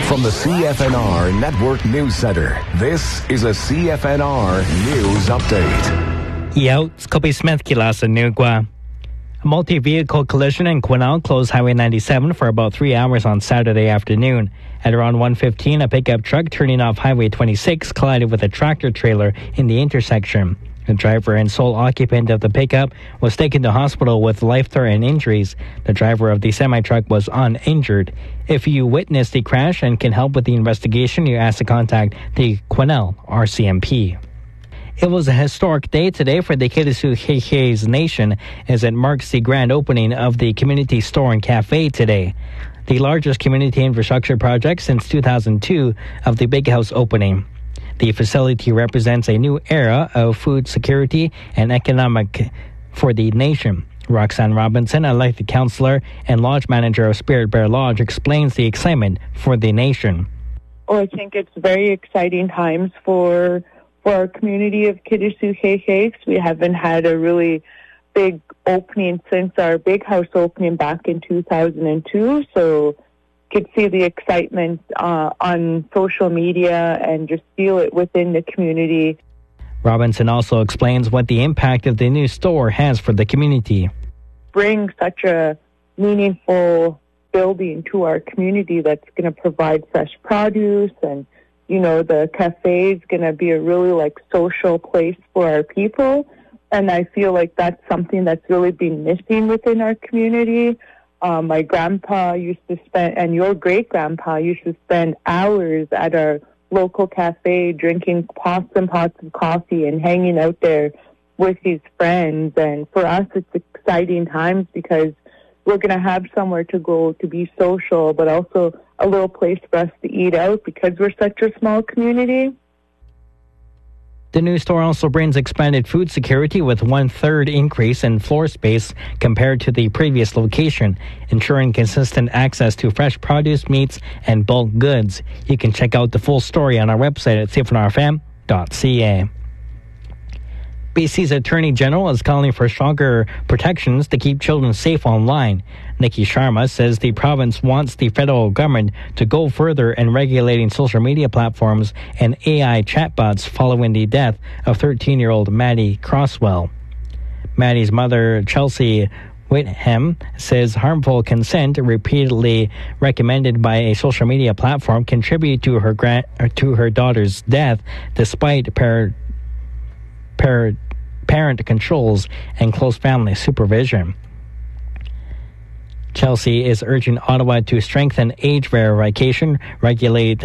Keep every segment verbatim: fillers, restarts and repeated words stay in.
From the C F N R Network News Center, this is a C F N R News Update. Yo, it's Kobe Smith kila sa Nugwa. A multi-vehicle collision in Quesnel closed Highway ninety-seven for about three hours on Saturday afternoon. At around one fifteen, a pickup truck turning off Highway twenty-six collided with a tractor trailer in the intersection. The driver and sole occupant of the pickup was taken to hospital with life-threatening injuries. The driver of the semi-truck was uninjured. If you witnessed the crash and can help with the investigation, you're asked to contact the Quesnel R C M P. It was a historic day today for the Kitasoo Nation as it marks the grand opening of the community store and cafe today, the largest community infrastructure project since two thousand two of the Big House opening. The facility represents a new era of food security and economic for the nation. Roxanne Robinson, elected councillor and lodge manager of Spirit Bear Lodge, explains the excitement for the nation. Oh, I think it's very exciting times for for our community of Kitasoo. We haven't had a really big opening since our Big House opening back in two thousand two, so could see the excitement uh, on social media and just feel it within the community. Robinson also explains what the impact of the new store has for the community. Bring such a meaningful building to our community that's going to provide fresh produce, and you know, the cafe is going to be a really like social place for our people, and I feel like that's something that's really been missing within our community. Um, my grandpa used to spend, and your great-grandpa used to spend hours at our local cafe drinking pots and pots of coffee and hanging out there with his friends. And for us, it's exciting times because we're going to have somewhere to go to be social, but also a little place for us to eat out because we're such a small community. The new store also brings expanded food security with one-third increase in floor space compared to the previous location, ensuring consistent access to fresh produce, meats, and bulk goods. You can check out the full story on our website at c f n r f m dot c a. B C's Attorney General is calling for stronger protections to keep children safe online. Nikki Sharma says the province wants the federal government to go further in regulating social media platforms and A I chatbots following the death of thirteen-year-old Maddie Crosswell. Maddie's mother, Chelsea Whitham, says harmful consent repeatedly recommended by a social media platform contributed to her gra- to her daughter's death despite par- par- parent controls and close family supervision. Chelsea is urging Ottawa to strengthen age verification, regulate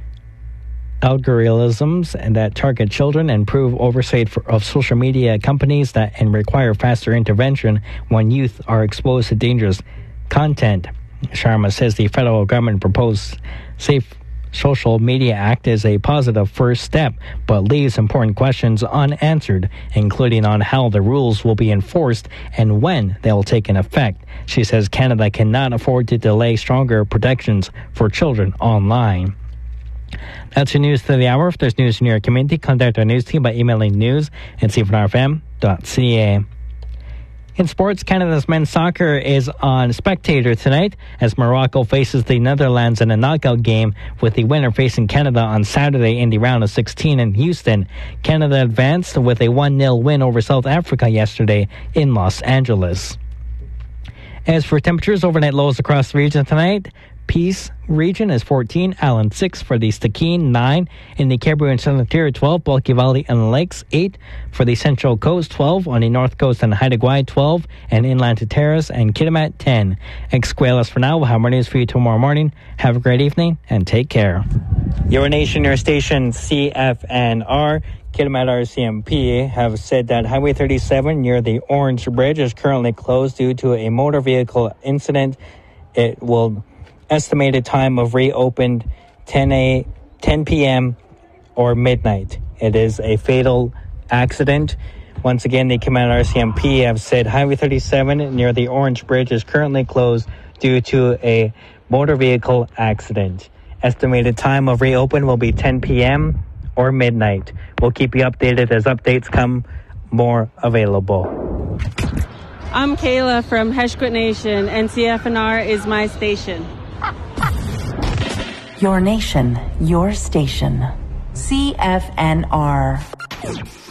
algorithms that target children, and improve oversight for, of social media companies that and require faster intervention when youth are exposed to dangerous content. Sharma says the federal government proposed Safe Social Media Act is a positive first step, but leaves important questions unanswered, including on how the rules will be enforced and when they will take in effect. She says Canada cannot afford to delay stronger protections for children online. That's your news to the hour. If there's news in your community, contact our news team by emailing news at c f n r f m dot c a. In sports, Canada's men's soccer is on Spectator tonight as Morocco faces the Netherlands in a knockout game, with the winner facing Canada on Saturday in the round of sixteen in Houston. Canada advanced with a one nil win over South Africa yesterday in Los Angeles. As for temperatures, overnight lows across the region tonight, Peace region is fourteen, Allen six, for the Stikine nine, in the Cariboo and Southern Interior twelve, Bulky Valley and Lakes eight, for the Central Coast twelve, on the North Coast and Haida Gwaii twelve, and inland to Terrace and Kitimat ten. Escuelas for now. We'll have more news for you tomorrow morning. Have a great evening and take care. Your nation, your station, C F N R. Kitimat R C M P have said that Highway thirty-seven near the Orange Bridge is currently closed due to a motor vehicle incident. It will estimated time of reopened ten p.m. or midnight. It is a fatal accident. Once again, the Kitimat R C M P have said Highway thirty-seven near the Orange Bridge is currently closed due to a motor vehicle accident. Estimated time of reopen will be ten p.m. or midnight. We'll keep you updated as updates come more available. I'm Kayla from Heshkwit Nation, and C F N R is my station. Your nation, your station. C F N R.